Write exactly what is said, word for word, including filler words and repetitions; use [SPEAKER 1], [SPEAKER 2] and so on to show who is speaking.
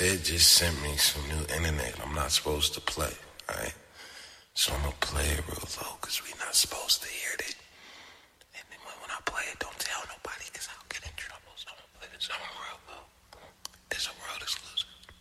[SPEAKER 1] Sid just sent me some new internet I'm not supposed to play, alright? So I'm gonna play it real low, cause we not supposed